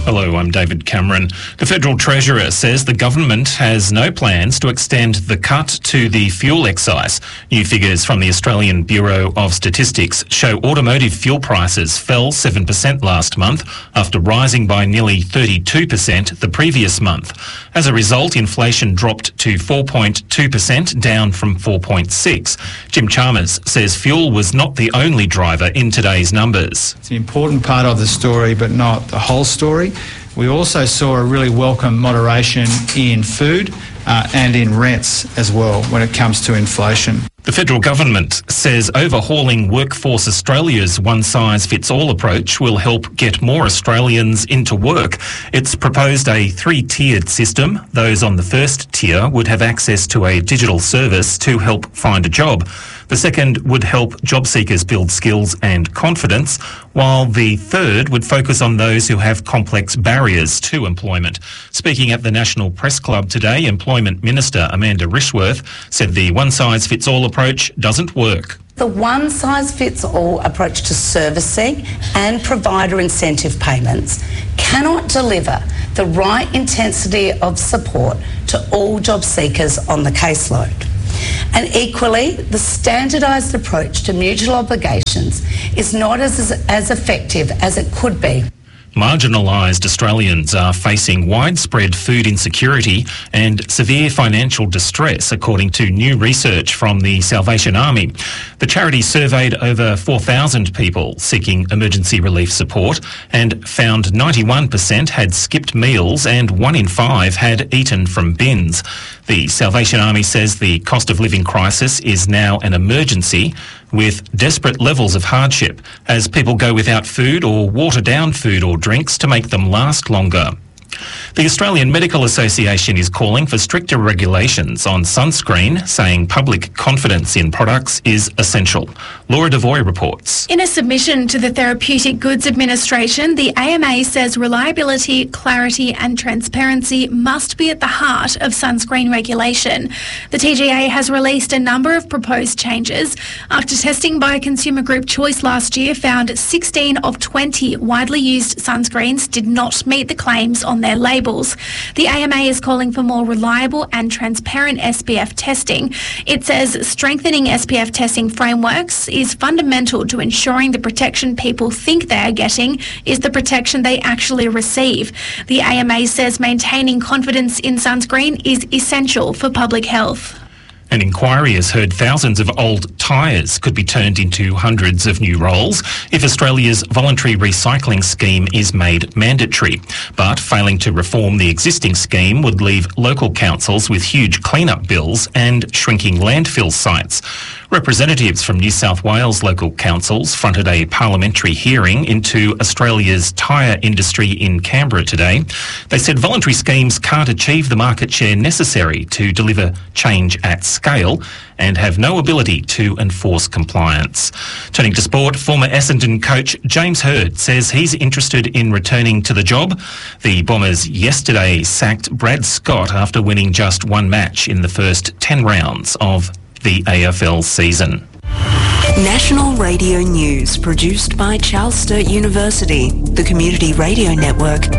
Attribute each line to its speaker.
Speaker 1: Hello, I'm David Cameron. The Federal Treasurer says the government has no plans to extend the cut to the fuel excise. New figures from the Australian Bureau of Statistics show automotive fuel prices fell 7% last month after rising by nearly 32% the previous month. As a result, inflation dropped to 4.2%, down from 4.6%. Jim Chalmers says fuel was not the only driver in today's numbers.
Speaker 2: It's an important part of the story, but not the whole story. We also saw a really welcome moderation in food and in rents as well when it comes to inflation.
Speaker 1: The federal government says overhauling Workforce Australia's one-size-fits-all approach will help get more Australians into work. It's proposed a three-tiered system. Those on the first tier would have access to a digital service to help find a job. The second would help job seekers build skills and confidence, while the third would focus on those who have complex barriers to employment. Speaking at the National Press Club today, Employment Minister Amanda Rishworth said the one-size-fits-all approach doesn't work.
Speaker 3: The one-size-fits-all approach to servicing and provider incentive payments cannot deliver the right intensity of support to all job seekers on the caseload. And equally, the standardised approach to mutual obligations is not as effective as it could be.
Speaker 1: Marginalised Australians are facing widespread food insecurity and severe financial distress, according to new research from the Salvation Army. The charity surveyed over 4,000 people seeking emergency relief support and found 91% had skipped meals and 1 in 5 had eaten from bins. The Salvation Army says the cost of living crisis is now an emergency, with desperate levels of hardship as people go without food or water down food or drinks to make them last longer. The Australian Medical Association is calling for stricter regulations on sunscreen, saying public confidence in products is essential. Laura Devoy reports.
Speaker 4: In a submission to the Therapeutic Goods Administration, the AMA says reliability, clarity and transparency must be at the heart of sunscreen regulation. The TGA has released a number of proposed changes after testing by consumer group Choice last year found 16 of 20 widely used sunscreens did not meet the claims on their labels. The AMA is calling for more reliable and transparent SPF testing. It says strengthening SPF testing frameworks is fundamental to ensuring the protection people think they are getting is the protection they actually receive. The AMA says maintaining confidence in sunscreen is essential for public health.
Speaker 1: An inquiry has heard thousands of old tyres could be turned into hundreds of new rolls if Australia's voluntary recycling scheme is made mandatory. But failing to reform the existing scheme would leave local councils with huge clean-up bills and shrinking landfill sites. Representatives from New South Wales local councils fronted a parliamentary hearing into Australia's tyre industry in Canberra today. They said voluntary schemes can't achieve the market share necessary to deliver change at scale and have no ability to enforce compliance. Turning to sport, former Essendon coach James Hird says he's interested in returning to the job. The Bombers yesterday sacked Brad Scott after winning just one match in the first 10 rounds of the AFL season.
Speaker 5: National Radio News, produced by Charles Sturt University, the Community Radio Network.